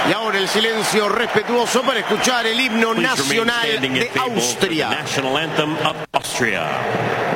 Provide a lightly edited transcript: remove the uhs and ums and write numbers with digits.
Y ahora el silencio respetuoso para escuchar el himno nacional de Austria. The national anthem of Austria.